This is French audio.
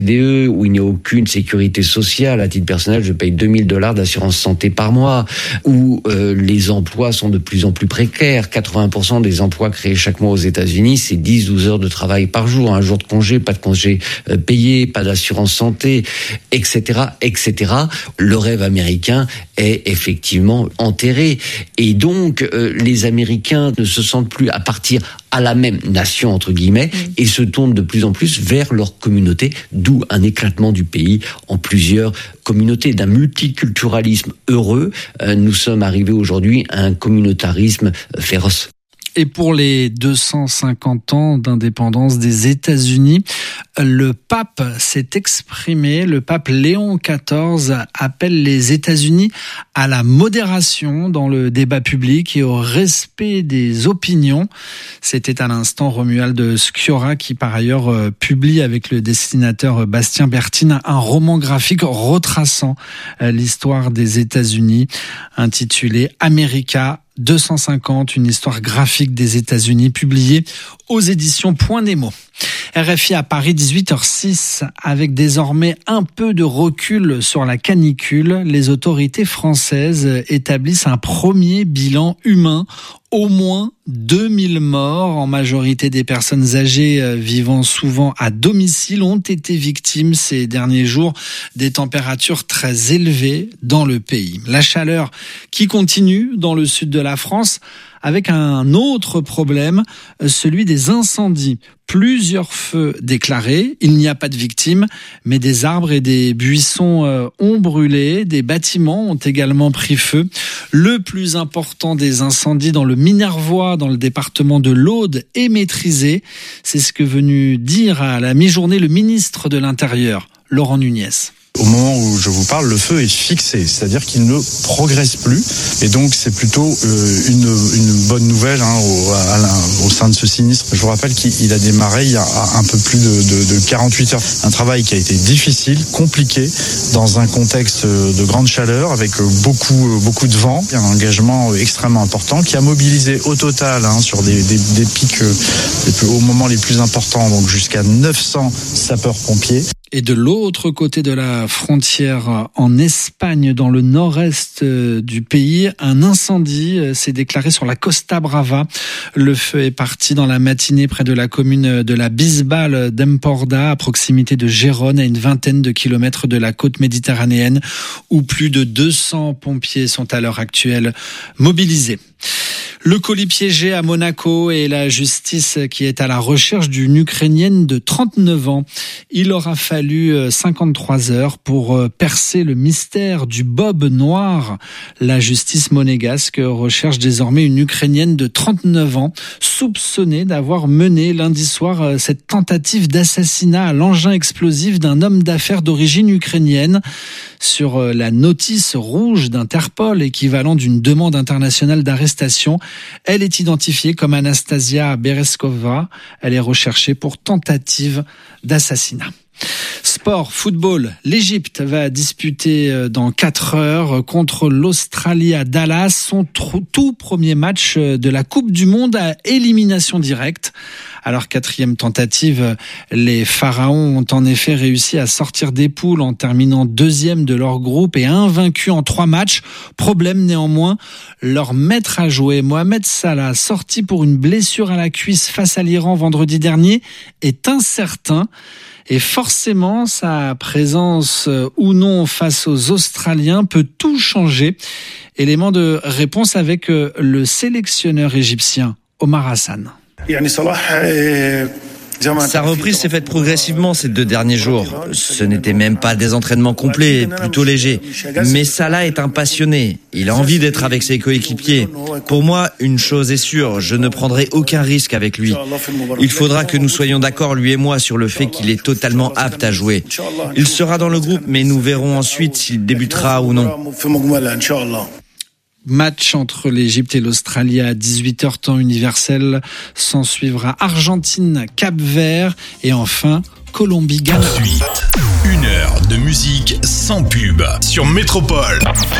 DE, où il n'y a aucune sécurité sociale. À titre personnel, je paye $2000 d'assurance santé par mois, où les emplois sont de plus en plus précaires. 80% des emplois créés chaque mois aux États-Unis, c'est 10-12 heures de travail par jour, un jour de congé, pas de congé payé, pas d'assurance santé, etc., etc. Le rêve américain est effectivement enterré. Et donc, les Américains ne se sentent plus appartenir à la même nation, entre guillemets, et se tournent de plus en plus vers leur communauté, d'où un éclatement du pays en plusieurs communautés. D'un multiculturalisme heureux, nous sommes arrivés aujourd'hui à un communautarisme féroce. Et pour les 250 ans d'indépendance des États-Unis, le pape s'est exprimé. Le pape Léon XIV appelle les États-Unis à la modération dans le débat public et au respect des opinions. C'était à l'instant Romuald Sciorra qui, par ailleurs, publie avec le dessinateur Bastien Bertine un roman graphique retraçant l'histoire des États-Unis intitulé America 250, une histoire graphique des États-Unis, publiée aux éditions Point Nemo. RFI à Paris, 18h06, avec désormais un peu de recul sur la canicule, les autorités françaises établissent un premier bilan humain. Au moins 2000 morts, en majorité des personnes âgées vivant souvent à domicile, ont été victimes ces derniers jours des températures très élevées dans le pays. La chaleur qui continue dans le sud de la France, avec un autre problème, celui des incendies. Plusieurs feux déclarés, il n'y a pas de victimes, mais des arbres et des buissons ont brûlé, des bâtiments ont également pris feu. Le plus important des incendies dans le Minervois, dans le département de l'Aude, est maîtrisé. C'est ce que est venu dire à la mi-journée le ministre de l'Intérieur, Laurent Nunez. Au moment où je vous parle, le feu est fixé, c'est-à-dire qu'il ne progresse plus. Et donc, c'est plutôt une bonne nouvelle au sein de ce sinistre. Je vous rappelle qu'il a démarré il y a un peu plus de 48 heures. Un travail qui a été difficile, compliqué, dans un contexte de grande chaleur, avec beaucoup de vent. Il y a un engagement extrêmement important qui a mobilisé au total sur des pics au moment les plus importants, donc jusqu'à 900 sapeurs-pompiers. Et de l'autre côté de la frontière, en Espagne, dans le nord-est du pays, un incendie s'est déclaré sur la Costa Brava. Le feu est parti dans la matinée près de la commune de la Bisbal d'Empordà, à proximité de Gérone, à une vingtaine de kilomètres de la côte méditerranéenne, où plus de 200 pompiers sont à l'heure actuelle mobilisés. Le colis piégé à Monaco et la justice qui est à la recherche d'une Ukrainienne de 39 ans. Il aura fallu 53 heures pour percer le mystère du bob noir. La justice monégasque recherche désormais une Ukrainienne de 39 ans, soupçonnée d'avoir mené lundi soir cette tentative d'assassinat à l'engin explosif d'un homme d'affaires d'origine ukrainienne. Sur la notice rouge d'Interpol, équivalent d'une demande internationale d'arrestation, elle est identifiée comme Anastasia Bereskova. Elle est recherchée pour tentative d'assassinat. Sport, football, l'Égypte va disputer dans 4 heures contre l'Australie à Dallas son tout premier match de la Coupe du Monde à élimination directe. À leur 4e tentative, les Pharaons ont en effet réussi à sortir des poules en terminant 2e de leur groupe et invaincus en 3 matchs. Problème néanmoins, leur maître à jouer, Mohamed Salah, sorti pour une blessure à la cuisse face à l'Iran vendredi dernier, est incertain. Et forcément, sa présence ou non face aux Australiens peut tout changer. Élément de réponse avec le sélectionneur égyptien Omar Hassan. Sa reprise s'est faite progressivement ces 2 derniers jours. Ce n'était même pas des entraînements complets, plutôt légers. Mais Salah est un passionné. Il a envie d'être avec ses coéquipiers. Pour moi, une chose est sûre, je ne prendrai aucun risque avec lui. Il faudra que nous soyons d'accord, lui et moi, sur le fait qu'il est totalement apte à jouer. Il sera dans le groupe, mais nous verrons ensuite s'il débutera ou non. Match entre l'Égypte et l'Australie à 18h temps universel. S'en suivra Argentine, Cap-Vert et enfin Colombie-Ghana. Ensuite, 1 heure de musique sans pub sur Métropole.